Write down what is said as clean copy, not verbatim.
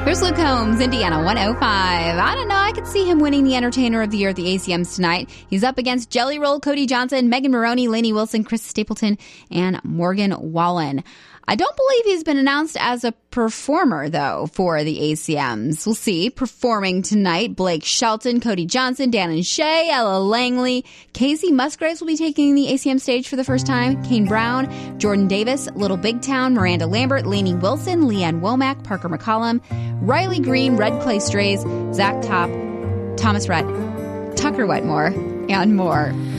Here's Luke Combs, Indiana 105. I don't know. I could see him winning the Entertainer of the Year at the ACMs tonight. He's up against Jelly Roll, Cody Johnson, Megan Maroney, Lainey Wilson, Chris Stapleton, and Morgan Wallen. I don't believe he's been announced as a performer, though, for the ACMs. We'll see. Performing tonight, Blake Shelton, Cody Johnson, Dan and Shay, Ella Langley. Casey Musgraves will be taking the ACM stage for the first time. Kane Brown, Jordan Davis, Little Big Town, Miranda Lambert, Lainey Wilson, Leanne Womack, Parker McCollum, Riley Green, Red Clay Strays, Zach Top, Thomas Rhett, Tucker Wetmore, and more.